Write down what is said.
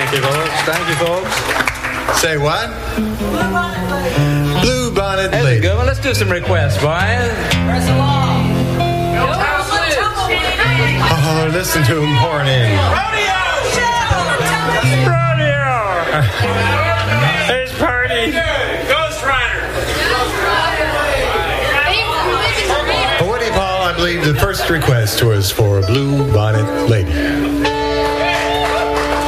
Thank you, folks. Thank you, folks. Say what? Blue Bonnet That's Lady. a good one. Let's do some requests, boys. Oh, listen to him pouring in. Rodeo! It's party. Ghost Rider. Woody Paul, I believe the first request was for Blue Bonnet Lady.